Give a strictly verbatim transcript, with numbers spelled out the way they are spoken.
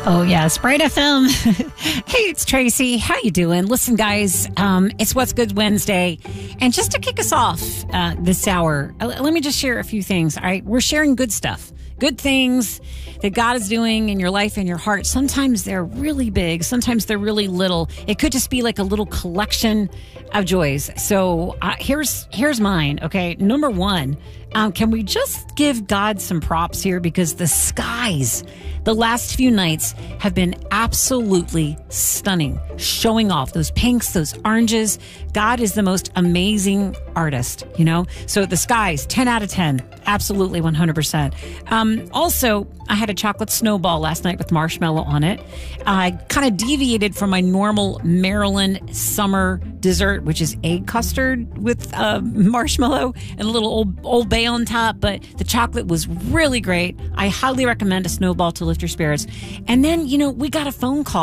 Oh, yeah, Sprite F M. Hey, it's Tracy. How you doing? Listen, guys, um, it's What's Good Wednesday. And just to kick us off uh, this hour, uh, let me just share a few things. All right, we're sharing good stuff, good things that God is doing in your life and your heart. Sometimes they're really big. Sometimes they're really little. It could just be like a little collection of joys. So uh, here's here's mine, okay? Number one, um, can we just give God some props here? Because the skies the last few nights have been absolutely stunning, showing off those pinks, those oranges. God is the most amazing artist, you know? So the skies, ten out of ten, absolutely one hundred percent. Um, also, I had a chocolate snowball last night with marshmallow on it. I kind of deviated from my normal Maryland summer dessert, which is egg custard with uh, marshmallow and a little old, old bay on top, but the chocolate was really great. I highly recommend a snowball to lift your spirits. And then, you know, we got a phone call